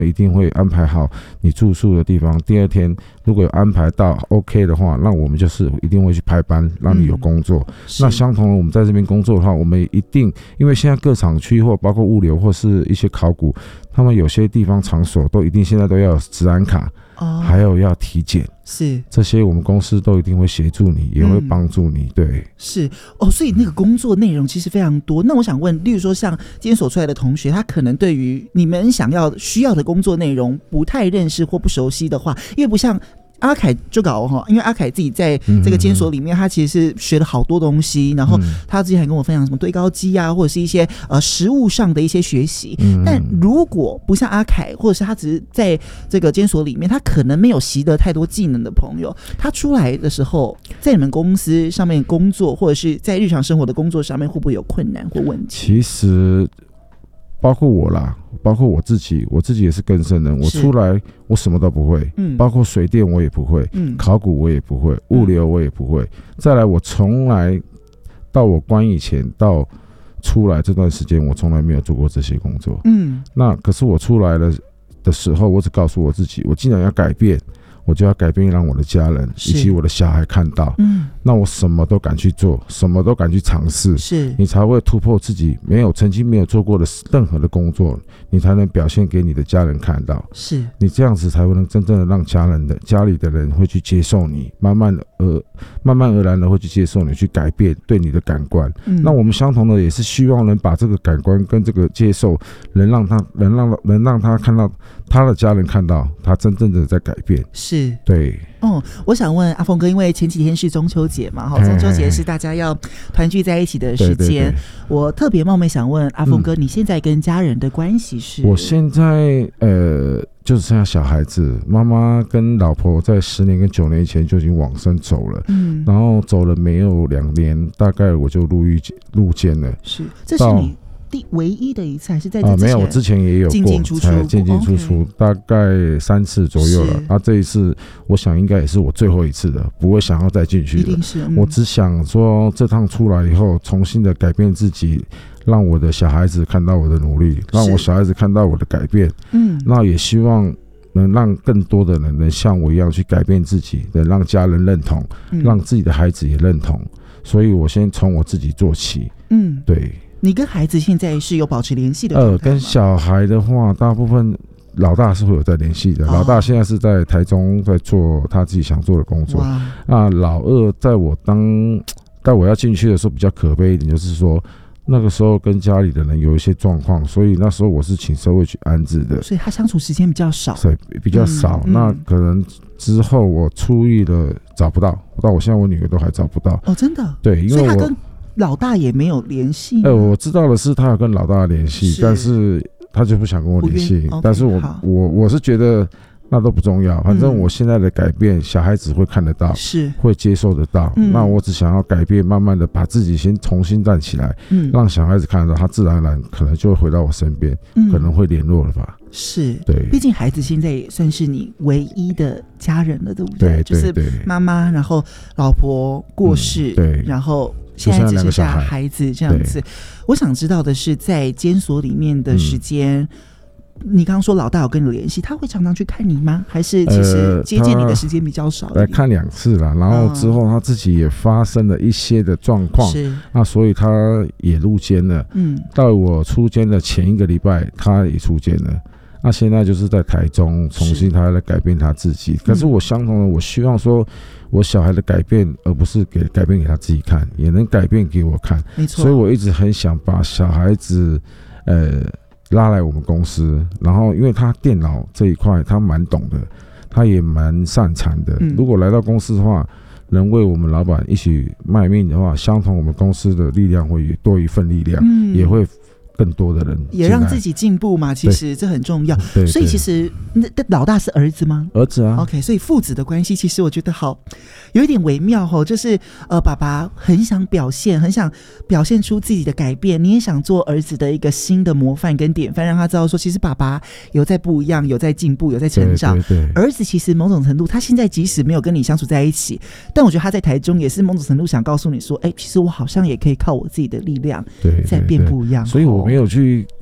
一定会安排好你住宿的地方。第二天如果有安排到 OK 的话，那我们就是一定会去排班，让你有工作。那相同的，我们在这边工作的话，我们一定因为现在各厂区或包括物流或是一些考古，他们有些地方场所都一定现在都要有职安卡。还有要体检， 是这些我们公司都一定会协助你，也会帮助你。对， 是所以那个工作内容其实非常多。那我想问，例如说像今天所出来的同学，他可能对于你们需要的工作内容不太认识或不熟悉的话，因为不像阿凯就搞因为阿凯自己在这个监所里面，他其实是学了好多东西，然后他之前还跟我分享什么堆高机啊，或者是一些实务上的一些学习。但如果不像阿凯，或者是他只是在这个监所里面，他可能没有习得太多技能的朋友，他出来的时候，在你们公司上面工作，或者是在日常生活的工作上面，会不会有困难或问题？ 其实包括我啦，包括我自己也是更生人。我出来我什么都不会，包括水电我也不会，考古我也不会，物流我也不会。再来，我从来到我关以前到出来这段时间，我从来没有做过这些工作。那可是我出来了的时候，我只告诉我自己，我既然要改变，我就要改变，让我的家人以及我的小孩看到。那我什么都敢去做，什么都敢去尝试， 是你才会突破自己曾经没有做过的任何的工作，你才能表现给你的家人看到。 是你这样子才会能真正的让家里的人会去接受你，慢慢而然的会去接受你，去改变对你的感官。那我们相同的也是希望能把这个感官跟这个接受，能让他看到，他的家人看到他真正的在改变。 是对。 我想问阿峰哥，因为前几天是中秋节嘛，中秋节是大家要团聚在一起的时间。我特别冒昧想问阿峰哥，你现在跟家人的关系是？我现在就是剩下小孩子，妈妈跟老婆在10年跟9年以前就已经往生走了，然后走了没有2年，大概我就入监了。 是，这是你唯一的一次，还是在这之前？ 没有，我之前也有过进进出出，大概3次左右了。这一次我想应该也是我最后一次了，不会想要再进去了。一定是，我只想说这趟出来以后，重新的改变自己，让我的小孩子看到我的努力，让我小孩子看到我的改变。那也希望能让更多的人能像我一样去改变自己，能让家人认同，让自己的孩子也认同。所以我先从我自己做起。对。 你跟孩子现在是有保持联系的状态吗？ 跟小孩的话，大部分老大是会有在联系的。老大现在是在台中在做他自己想做的工作。那老二在我要进去的时候比较可悲一点，就是说那个时候跟家里的人有一些状况，所以那时候我是请社会去安置的， 所以他相处时间比较少。 对，比较少。那可能之后我出狱了找不到，到我现在我女儿都还找不到。 真的？ 对，因为我老大也没有联系。 我知道的是他有跟老大联系，但是他就不想跟我联系。但是我是觉得那都不重要，反正我现在的改变，小孩子会看得到，是会接受得到。那我只想要改变，慢慢的把自己先重新站起来，让小孩子看得到，他自然而然可能就会回到我身边，可能会联络了吧。 是， 对， 毕竟孩子现在也算是你唯一的家人了，对不对？就是妈妈，然后老婆过世，对，然后现在只剩下孩子这样子。我想知道的是，在监所里面的时间，你刚刚说老大有跟你联系，他会常常去看你吗？还是其实接见你的时间比较少？ 来看2次啦，然后之后他自己也发生了一些的状况，那所以他也入监了。到我出监的前1个礼拜，他也出监了。那现在就是在台中重新他来改变他自己。可是我相同的，我希望说我小孩的改变，而不是改变给他自己看，也能改变给我看。没错，所以我一直很想把小孩子拉来我们公司，然后因为他电脑这一块他蛮懂的，他也蛮擅长的。如果来到公司的话，能为我们老板一起卖命的话，相同我们公司的力量会多一份力量，也会更多的人也让自己进步嘛，其实这很重要。所以其实老大是儿子吗？ 儿子啊。 OK， 所以父子的关系其实我觉得有一点微妙就是爸爸很想表现出自己的改变，你也想做儿子的一个新的模范跟典范，让他知道说其实爸爸有在不一样，有在进步，有在成长。对，儿子其实某种程度他现在即使没有跟你相处在一起，但我觉得他在台中也是某种程度想告诉你说其实我好像也可以靠我自己的力量在变不一样。 所以我没有去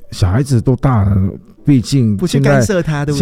小孩子都大了，毕竟不去干涉他，对不对？